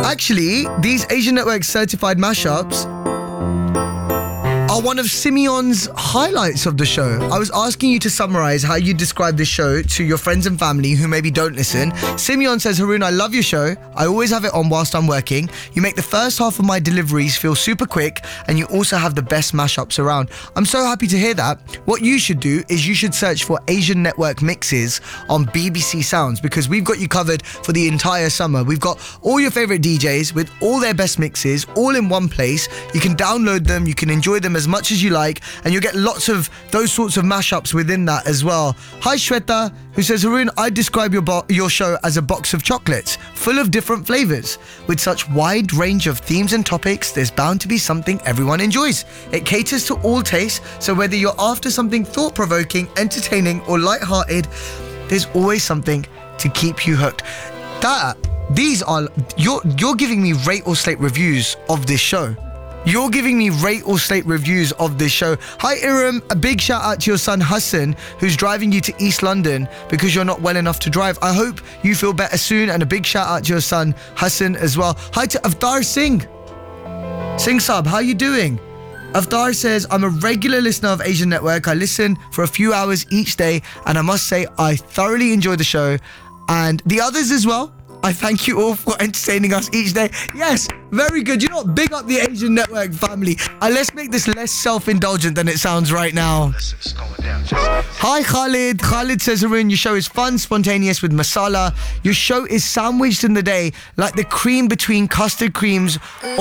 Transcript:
Actually, these Asian Network certified mashups are one of Simeon's highlights of the show. I was asking you to summarize how you describe this show to your friends and family who maybe don't listen. Simeon says, Haroon, I love your show. I always have it on whilst I'm working. You make the first half of my deliveries feel super quick, and you also have the best mashups around. I'm so happy to hear that. What you should do is you should search for Asian Network mixes on BBC Sounds, because we've got you covered for the entire summer. We've got all your favorite DJs with all their best mixes all in one place. You can download them, you can enjoy them as much as you like, and you'll get lots of those sorts of mashups within that as well. Hi Shweta, who says, Haroon, I describe your show as a box of chocolates full of different flavors. With such wide range of themes and topics, there's bound to be something everyone enjoys. It caters to all tastes, so whether you're after something thought-provoking, entertaining, or light-hearted, there's always something to keep you hooked. You're giving me rate or slate reviews of this show. You're giving me rate or slate reviews of this show. Hi Iram, a big shout out to your son Hassan, who's driving you to East London because you're not well enough to drive. I hope you feel better soon, and a big shout out to your son Hassan as well. Hi to Avtar Singh. Singh Sab, how you doing? Avtar says, I'm a regular listener of Asian Network. I listen for a few hours each day, and I must say I thoroughly enjoy the show, and the others as well. I thank you all for entertaining us each day. Yes, very good. You know what? Big up the Asian Network family. And let's make this less self-indulgent than it sounds right now. Hi Khalid. Khalid says, Haroon, your show is fun, spontaneous with masala. Your show is sandwiched in the day like the cream between custard creams